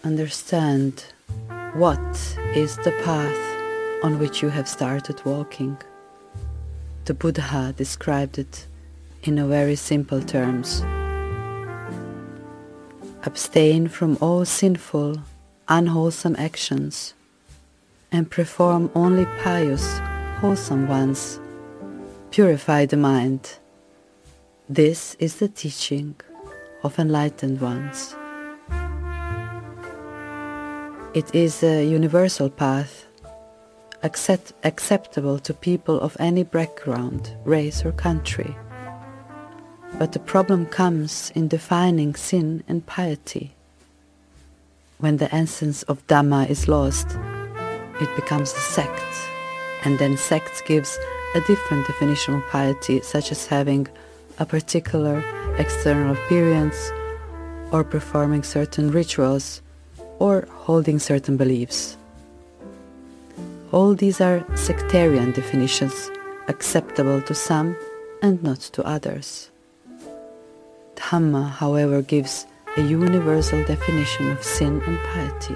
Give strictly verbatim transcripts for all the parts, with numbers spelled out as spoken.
understand what is the path on which you have started walking. The Buddha described it in a very simple terms. Abstain from all sinful, unwholesome actions and perform only pious, wholesome ones. Purify the mind. This is the teaching of enlightened ones. It is a universal path, accept, acceptable to people of any background, race or country. But the problem comes in defining sin and piety. When the essence of Dhamma is lost, it becomes a sect, and then sect gives a different definition of piety, such as having a particular external appearance, or performing certain rituals, or holding certain beliefs. All these are sectarian definitions, acceptable to some and not to others. Dhamma, however, gives a universal definition of sin and piety.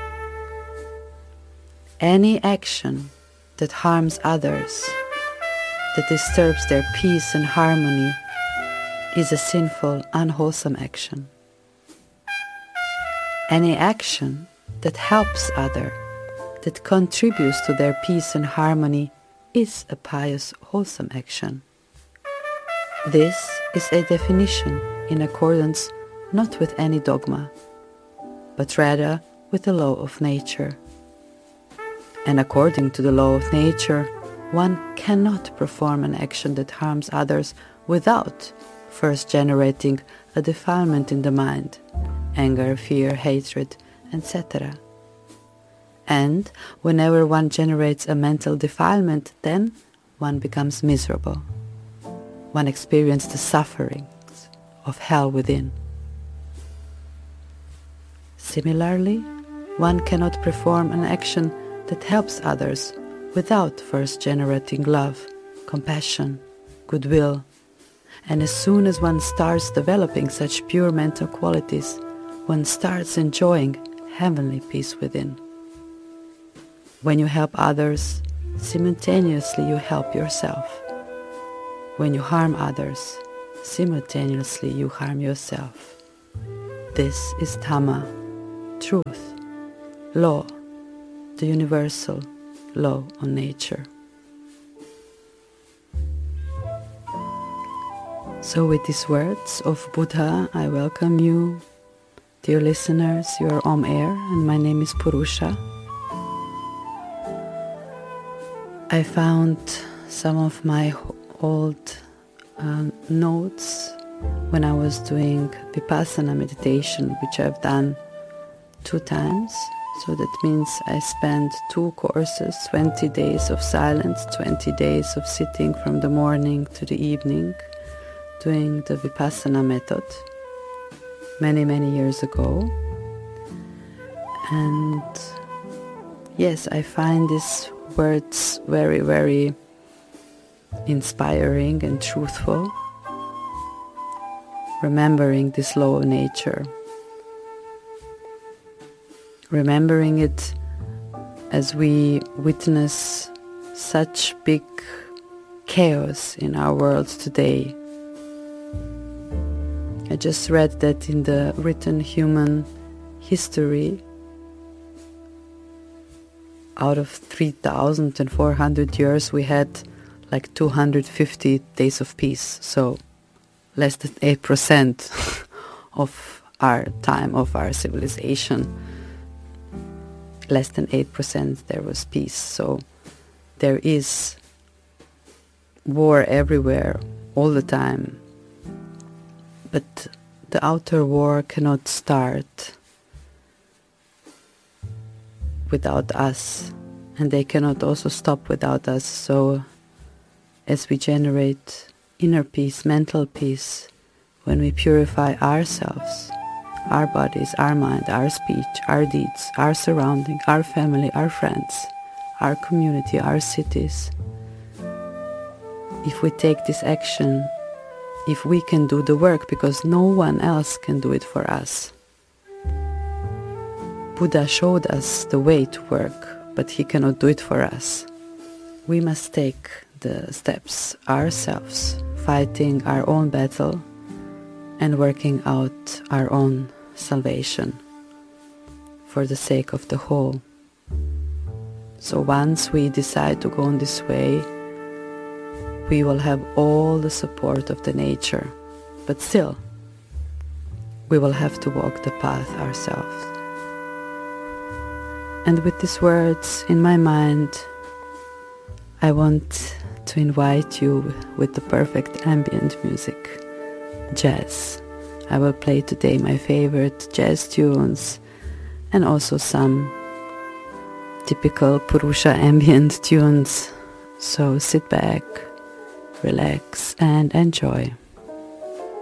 Any action that harms others, that disturbs their peace and harmony, is a sinful, unwholesome action. Any action that helps others, that contributes to their peace and harmony, is a pious, wholesome action. This is a definition in accordance not with any dogma, but rather with the law of nature. And according to the law of nature, one cannot perform an action that harms others without first generating a defilement in the mind, anger, fear, hatred, et cetera. And whenever one generates a mental defilement, then one becomes miserable. One experiences the sufferings of hell within. Similarly, one cannot perform an action that helps others without first generating love, compassion, goodwill. And as soon as one starts developing such pure mental qualities, one starts enjoying heavenly peace within. When you help others, simultaneously you help yourself. When you harm others, simultaneously you harm yourself. This is Dhamma, truth, law, the universal law on nature. So with these words of Buddha, I welcome you, dear listeners. You are on air, and my name is Purusha. I found some of my old uh, notes when I was doing Vipassana meditation, which I've done two times. So that means I spent two courses, twenty days of silence, twenty days of sitting from the morning to the evening, doing the Vipassana method many, many years ago. And yes, I find these words very, very inspiring and truthful, remembering this law of nature, remembering it as we witness such big chaos in our world today. I just read that in the written human history, out of three thousand four hundred years, we had like two hundred fifty days of peace. So less than eight percent of our time, of our civilization. Less than eight percent there was peace. So there is war everywhere, all the time. But the outer war cannot start without us, and they cannot also stop without us. So as we generate inner peace, mental peace, when we purify ourselves, our bodies, our mind, our speech, our deeds, our surrounding, our family, our friends, our community, our cities, if we take this action, if we can do the work, because no one else can do it for us, Buddha showed us the way to work, but he cannot do it for us. We must take the steps ourselves, fighting our own battle and working out our own salvation for the sake of the whole. So once we decide to go on this way, we will have all the support of the nature, but still, we will have to walk the path ourselves. And with these words in my mind, I want to invite you with the perfect ambient music, jazz. I will play today my favorite jazz tunes and also some typical Purusha ambient tunes. So sit back, relax and enjoy.